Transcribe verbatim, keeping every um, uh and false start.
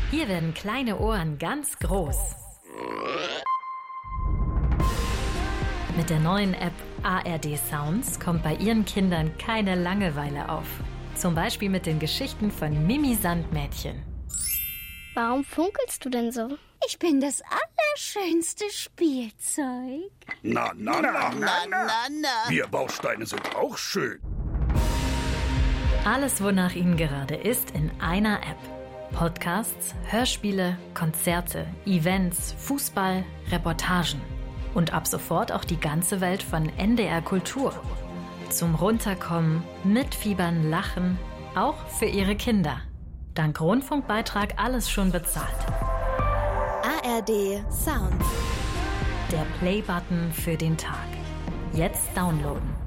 Hier werden kleine Ohren ganz groß. Mit der neuen App A R D Sounds kommt bei Ihren Kindern keine Langeweile auf. Zum Beispiel mit den Geschichten von Mimi Sandmädchen. Warum funkelst du denn so? Ich bin das allerschönste Spielzeug. Na, na, na, na, na, na. Wir Bausteine sind auch schön. Alles, wonach Ihnen gerade ist, in einer App. Podcasts, Hörspiele, Konzerte, Events, Fußball, Reportagen. Und ab sofort auch die ganze Welt von N D R Kultur. Zum Runterkommen, Mitfiebern, Lachen, auch für Ihre Kinder. Dank Rundfunkbeitrag alles schon bezahlt. A R D Sounds. Der Play-Button für den Tag. Jetzt downloaden.